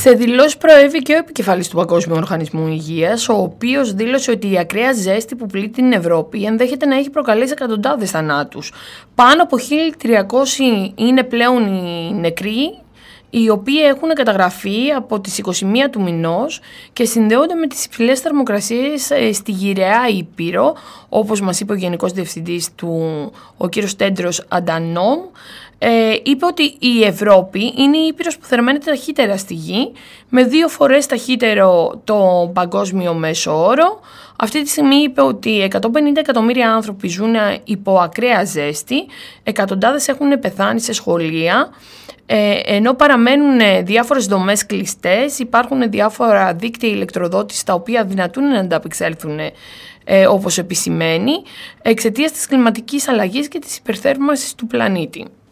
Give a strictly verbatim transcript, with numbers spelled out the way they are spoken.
Σε δηλώσεις προέβη και ο επικεφαλής του Παγκόσμιου Οργανισμού Υγείας, ο οποίος δήλωσε ότι η ακραία ζέστη που πλήττει την Ευρώπη ενδέχεται να έχει προκαλέσει εκατοντάδες θανάτους. Πάνω από χίλια τριακόσιοι είναι πλέον οι νεκροί, οι οποίοι έχουν καταγραφεί από τις είκοσι μία του μηνός και συνδέονται με τις υψηλές θερμοκρασίες στη γυραιά Ήπειρο, όπως μας είπε ο Γενικός Διευθυντής του, ο κύριος Τέντρος Αντανόμ. Ε, είπε ότι η Ευρώπη είναι η Ήπειρος που θερμαίνεται ταχύτερα στη γη, με δύο φορές ταχύτερο το παγκόσμιο μέσο όρο. Αυτή τη στιγμή είπε ότι εκατόν πενήντα εκατομμύρια άνθρωποι ζουν υπό ακραία ζέστη, εκατοντάδες έχουν πεθάνει σε σχολεία, ε, ενώ παραμένουν διάφορες δομές κλειστές, υπάρχουν διάφορα δίκτυα ηλεκτροδότησης τα οποία δυνατούν να ανταπεξέλθουν ε, όπως επισημαίνει, εξαιτίας της κλιματικής αλλαγής και της υπερθέρμανσης του πλανήτη.